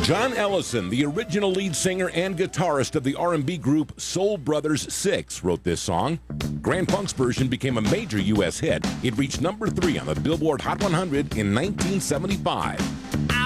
John Ellison, the original lead singer and guitarist of the R&B group Soul Brothers 6, wrote this song. Grand Funk's version became a major U.S. hit. It reached number 3 on the Billboard Hot 100 in 1975.